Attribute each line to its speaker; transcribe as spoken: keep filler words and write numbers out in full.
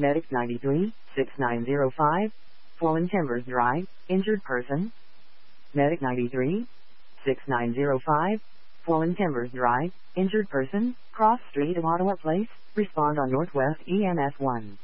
Speaker 1: Medic ninety-three, six nine zero five, Fallen Timbers Drive, injured person. Medic ninety-three, six nine zero five, Fallen Timbers Drive, injured person, cross street of Ottawa Place, respond on Northwest E M S one.